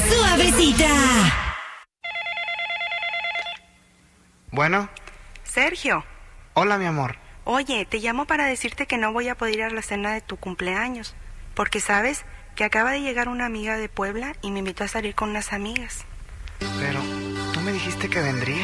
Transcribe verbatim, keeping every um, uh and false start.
suavecita. Bueno. Sergio. Hola, mi amor. Oye, te llamo para decirte que no voy a poder ir a la cena de tu cumpleaños, porque sabes que acaba de llegar una amiga de Puebla y me invitó a salir con unas amigas. Pero tú me dijiste que vendría.